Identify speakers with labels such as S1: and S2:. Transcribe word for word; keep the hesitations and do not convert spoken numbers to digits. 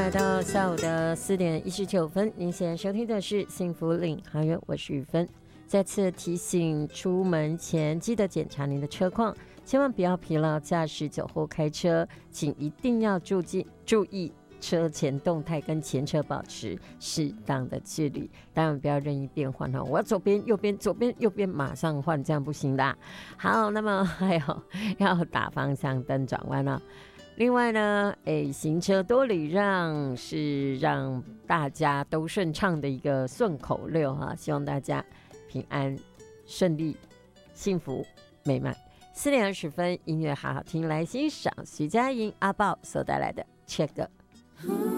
S1: 来到下午的四点一十九分，您现在收听的是幸福领航员，我是雨芬。再次提醒，出门前记得检查您的车况，千万不要疲劳驾驶、酒后开车，请一定要注意注意车前动态，跟前车保持适当的距离。当然不要任意变换哦，我要左边右边左边右边马上换，这样不行的。好，那么还有要打方向灯转弯哦。另外呢，哎，行车多礼让是让大家都顺畅的一个顺口溜哈，希望大家平安顺利、幸福美满。四点二十分，音乐好好听，来欣赏徐佳莹阿豹所带来的《切歌》。